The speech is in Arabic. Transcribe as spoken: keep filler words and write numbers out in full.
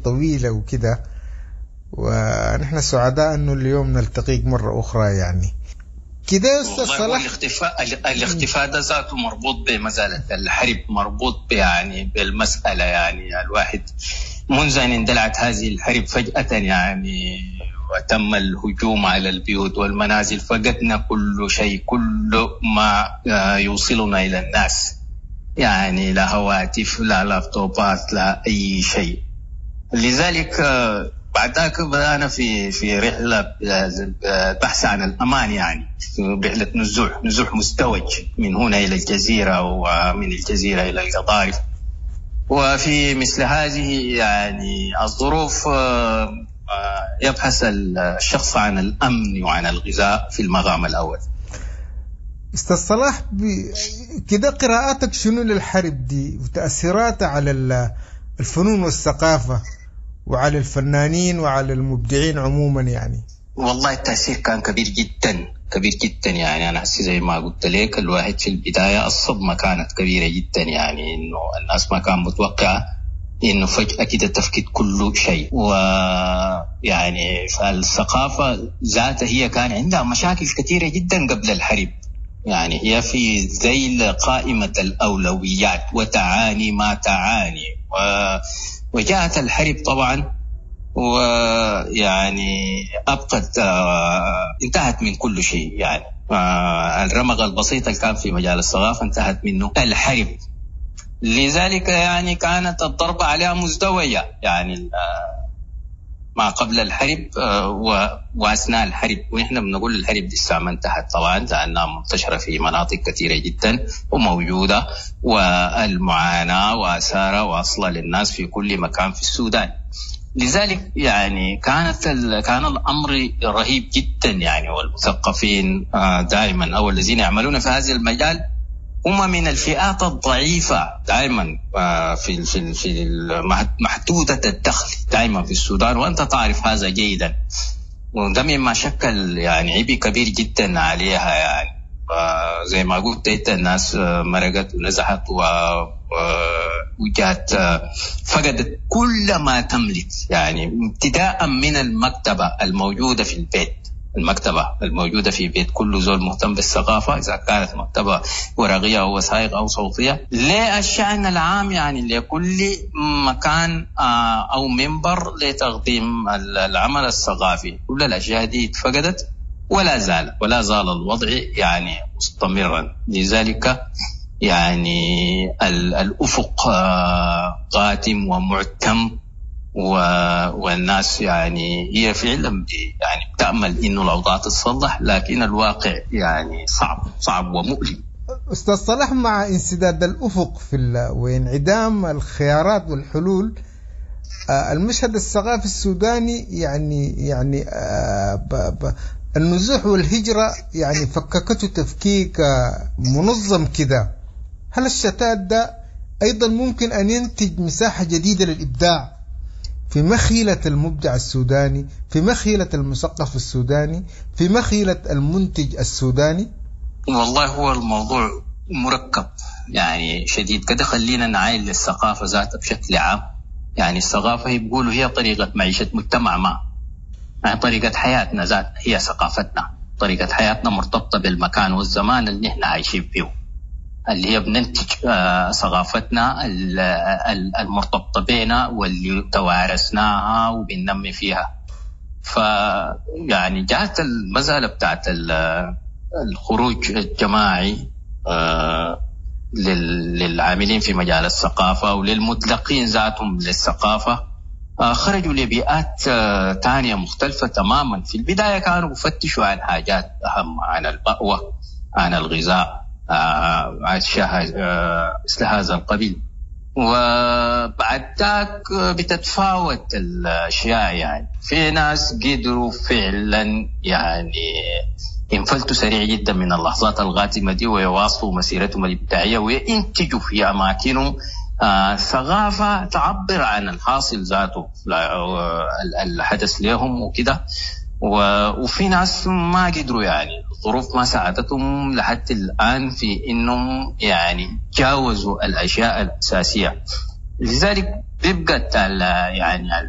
طويلة وكده، ونحن سعداء أنه اليوم نلتقيك مرة أخرى يعني كده يا أستاذ صلاح. الاختفاء الاختفاء ده ذاته مربوط بمسألة الحرب، مربوط يعني بالمسألة يعني الواحد منذ أن اندلعت هذه الحرب فجأة يعني وتم الهجوم على البيوت والمنازل، فقدنا كل شيء، كل ما يوصلنا إلى الناس، يعني لا هواتف لا لابتوبات لا أي شيء. لذلك بعد ذلك بدأنا في في رحلة بحث عن الأمان، يعني رحلة نزوح نزوح مزدوج من هنا إلى الجزيرة ومن الجزيرة إلى القضارف. وفي مثل هذه يعني الظروف يبحث الشخص عن الأمن وعن الغذاء في المقام الأول. أستاذ صلاح، كده قراءاتك شنو للحرب دي وتأثيراتها على الفنون والثقافة وعلى الفنانين وعلى المبدعين عموما؟ يعني والله التأثير كان كبير جدا كبير جدا، يعني أنا حسي زي ما قلت لك الواحد في البداية الصدمة كانت كبيرة جدا، يعني إنه الناس ما كان متوقعة إنه فجأة كده تفقد كل شيء. ويعني فالثقافة ذاتها هي كان عندها مشاكل كثيرة جدا قبل الحرب، يعني هي في ذيل قائمة الأولويات وتعاني ما تعاني، و... وجاءت الحرب طبعا ويعني أبقت انتهت من كل شيء، يعني الرمق البسيط اللي كان في مجال الثقافة انتهت منه الحرب. لذلك يعني كانت الضربة عليها مزدوجة، يعني ما قبل الحرب وأثناء الحرب، ونحن بنقول الحرب دي الساعة ما انتهت طبعا لأنها منتشرة في مناطق كثيرة جدا وموجودة، والمعاناة وآثارها واصلة للناس في كل مكان في السودان. لذلك يعني كانت كان الأمر رهيب جدا، يعني والمثقفين دائما أو الذين يعملون في هذا المجال هم من الفئات الضعيفة دائما في في في محدودة الدخل دائما في السودان، وأنت تعرف هذا جيدا، وده مما شكل يعني عبء كبير جدا عليها. يعني زي ما قلت انت الناس مرقت ونزحت وجات فقدت كل ما تملك، يعني ابتداء من المكتبة الموجودة في البيت، المكتبة الموجودة في بيت كل زول مهتم بالثقافة، إذا كانت مكتبة ورقية أو وثائق أو صوتية، للشأن العام يعني لكل مكان أو منبر لتقديم العمل الثقافي، كل الأشياء دي فقدت ولا زال ولا زال الوضع يعني مستمرا. لذلك يعني الأفق قاتم ومعتم، والناس يعني هي فعلا يعني بتأمل إنه الأوضاع تتصلح، لكن الواقع يعني صعب صعب ومؤلم. أستاذ صلاح، مع انسداد الأفق في وانعدام الخيارات والحلول، المشهد الثقافي السوداني يعني يعني ب ب النزوح والهجرة يعني فككته تفكيك منظم كده. هل الشتات ده أيضا ممكن أن ينتج مساحة جديدة للإبداع في مخيلة المبدع السوداني، في مخيلة المثقف السوداني، في مخيلة المنتج السوداني؟ والله هو الموضوع مركب يعني شديد كده. خلينا نعاين للثقافة ذاتها بشكل عام. يعني الثقافة هي بيقولوا هي طريقة معيشة مجتمع ما، يعني طريقة حياتنا ذات هي ثقافتنا، طريقة حياتنا مرتبطة بالمكان والزمان اللي نحن عايشين فيه، اللي هي بننتج ثقافتنا المرتبطة بينا واللي توارثناها وبننمي فيها. فيعني جاءت المسألة بتاعت الخروج الجماعي للعاملين في مجال الثقافة وللمطلقين ذاتهم للثقافة، خرجوا لبيئات تانية مختلفة تماما. في البداية كانوا يفتشوا عن حاجات أهم، عن المأوى، عن الغذاء، أشياء مثل هذا القبيل. وبعد ذاك بتتفاوت الأشياء، يعني في ناس قدروا فعلا يعني ينفلتوا سريع جدا من اللحظات الغاتمة دي ويواصلوا مسيرتهم الإبداعية وينتجوا في أماكنهم ثقافة تعبر عن الحاصل ذاته الحدث لهم وكده. وفي ناس ما قدروا، يعني الظروف ما ساعدتهم لحد الآن في إنهم يعني جاوزوا الأشياء الأساسية. لذلك بيبقى يعني